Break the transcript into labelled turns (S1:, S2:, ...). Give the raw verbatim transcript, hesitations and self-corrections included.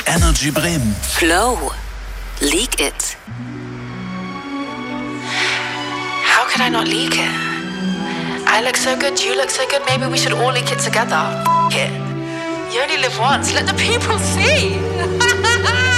S1: Energy Bremen.
S2: Flow. Leak it.
S3: How could I not leak it? I look so good, you look so good, maybe we should all leak it together. F it. You only live once, let the people see.